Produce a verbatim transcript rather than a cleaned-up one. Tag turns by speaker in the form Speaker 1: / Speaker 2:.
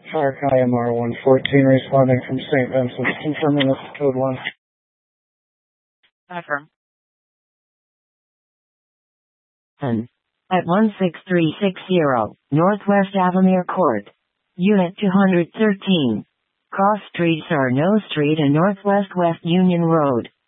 Speaker 1: Fire I M R one fourteen responding from Saint Vincent, confirming this is code one.
Speaker 2: Affirm. And at one six three six zero, Northwest Avamere Court. Unit two hundred thirteen. Cross Street Sarno Street and Northwest West Union Road.